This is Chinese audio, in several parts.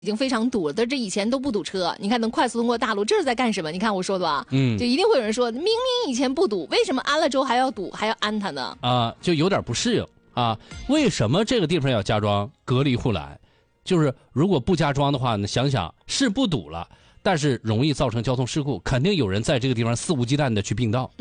已经非常堵了，但是这以前都不堵车，你看能快速通过大路，这是在干什么？你看我说的吧，就一定会有人说，明明以前不堵，为什么安了之后还要堵，还要安它呢？ 就有点不适应啊。为什么这个地方要加装隔离护栏？就是如果不加装的话呢，想想是不堵了，但是容易造成交通事故，肯定有人在这个地方肆无忌惮的去并道。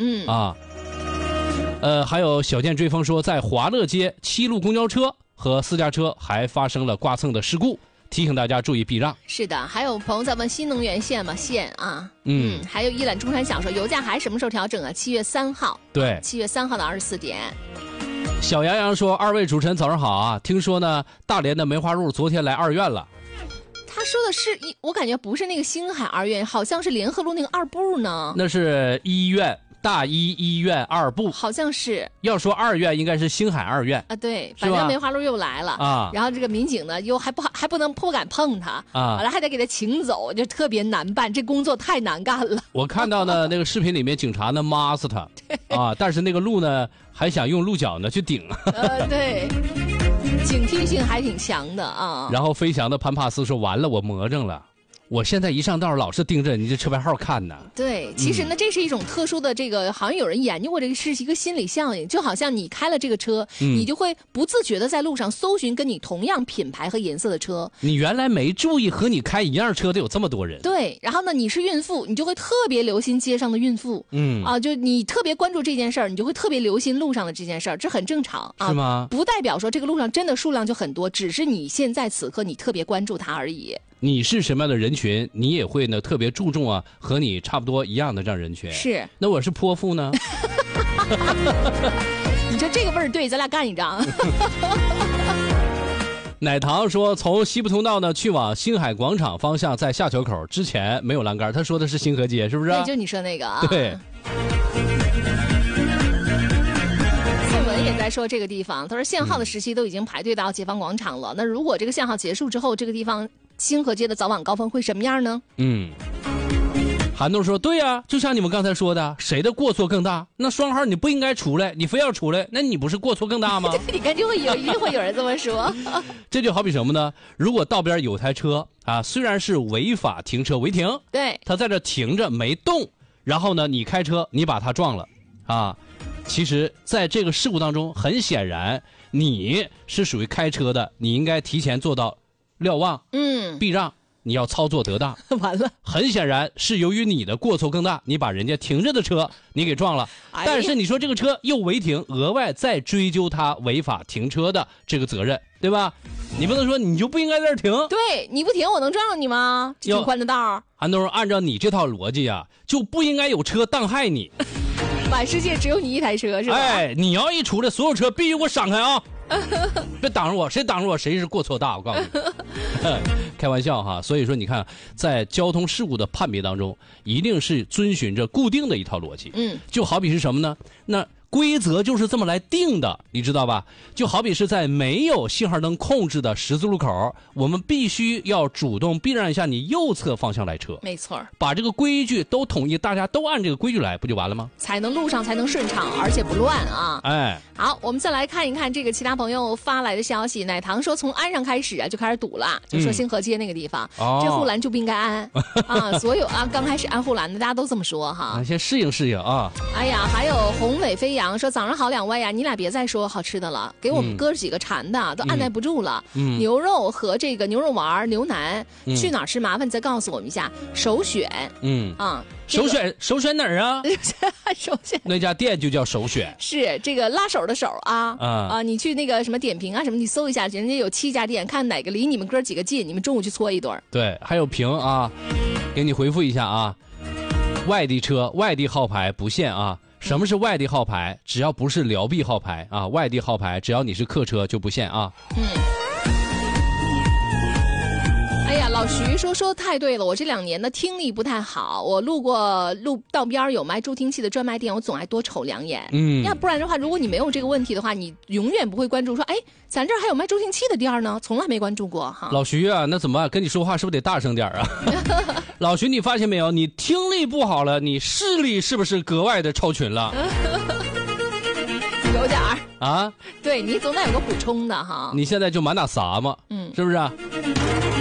还有小剑追风说，在华乐街7路公交车和私家车还发生了刮蹭的事故。提醒大家注意避让。 是的，还有朋友在问新能源线嘛？线啊，还有一览中山小说，油价还什么时候调整啊？7月3号。 对 ，7月3号的24点。 小杨洋说：“二位主持人早上好啊！听说呢，大连的梅花鹿昨天来2院了。” 他说的是我感觉不是那个星海2院，好像是联合路那个2部呢。 那是医院。大医院2部好像是， 要说2院应该是星海2院啊，对，反正梅花鹿又来了啊，然后这个民警呢又还不敢碰他啊，完了还得给他请走，就特别难办，这工作太难干了。 我看到呢那个视频里面警察呢骂死他啊，但是那个鹿呢还想用鹿角呢去顶对，警惕性还挺强的啊。 然后飞翔的潘帕斯说：“完了，我魔怔了。”我现在一上道老是盯着你这车牌号看呢。 对，其实呢，这是一种特殊的这个，好像有人研究过这个是一个心理效应，就好像你开了这个车，你就会不自觉的在路上搜寻跟你同样品牌和颜色的车。 你原来没注意和你开一样车的有这么多人。 对，然后呢，你是孕妇，你就会特别留心街上的孕妇。就你特别关注这件事儿，你就会特别留心路上的这件事儿，这很正常啊。 是吗？ 不代表说这个路上真的数量就很多，只是你现在此刻你特别关注它而已。 你是什么样的人群，你也会呢特别注重啊，和你差不多一样的这样人群。 是， 那我是泼妇呢？ 你说这个味儿对，咱俩干一仗。 奶糖说，从西部通道呢去往星海广场方向，在下桥口之前没有栏杆，他说的是星河街，是不是？ 对，就你说那个啊。 对。 宋文也在说这个地方，他说限号的时期都已经排队到解放广场了。那如果这个限号结束之后，这个地方星河街的早晚高峰会什么样呢？ 韩东说：“对呀，就像你们刚才说的，谁的过错更大？那双号你不应该出来，你非要出来，那你不是过错更大吗？” 你看，一定会有人这么说。 这就好比什么呢？如果道边有台车啊，虽然是违法停车违停， 对， 他在这停着没动，然后呢，你开车你把他撞了啊。其实在这个事故当中，很显然你是属于开车的，你应该提前做到瞭望，避让，你要操作得当。 完了， 很显然是由于你的过错更大，你把人家停着的车你给撞了，但是你说这个车又违停，额外再追究他违法停车的这个责任，对吧？你不能说你就不应该在这停， 对，你不停我能撞上你吗？这挺宽的道。 韩东，按照你这套逻辑啊，就不应该有车当害你。 满世界只有你一台车是吧？ 哎，你要一出来，所有车必须给我闪开啊！别挡着我，谁挡着我谁是过错大。我告诉你，开玩笑哈。所以说，你看，在交通事故的判别当中，一定是遵循着固定的一套逻辑。就好比是什么呢？那规则就是这么来定的，你知道吧？就好比是在没有信号灯控制的十字路口，我们必须要主动避让一下你右侧方向来车。 没错， 把这个规矩都统一，大家都按这个规矩来，不就完了吗？ 路上才能顺畅，而且不乱啊。 哎， 好，我们再来看一看这个其他朋友发来的消息。奶糖说，从安上开始啊就开始堵了，就说星河街那个地方，这护栏就不应该安啊。所有啊刚开始安护栏的大家都这么说哈。 先适应适应啊。 哎呀，还有宏伟飞扬说，早上好2位呀，你俩别再说好吃的了，给我们哥几个馋的都按耐不住了。牛肉和这个牛肉丸、牛腩，去哪儿吃？麻烦再告诉我们一下，首选。首选哪儿啊？首选那家店就叫首选， 是这个拉手的手啊。你去那个什么点评啊什么，你搜一下，人家有7家店，看哪个离你们哥几个近，你们中午去搓一顿。 对，还有评啊，给你回复一下啊。外地车、外地号牌不限啊。什么是外地号牌？只要不是辽 B 号牌啊，外地号牌只要你是客车就不限啊。 哎呀，老徐说太对了，我这2年的听力不太好，我路道边有卖助听器的专卖店，我总爱多瞅2眼。要不然的话，如果你没有这个问题的话，你永远不会关注说，哎，咱这儿还有卖助听器的店呢，从来没关注过哈。 老徐啊，那怎么办？跟你说话是不是得大声点啊？老徐，你发现没有？你听力不好了，你视力是不是格外的超群了？ 有点儿啊。 对，你总得有个补充的哈。 你现在就满打撒嘛，是不是？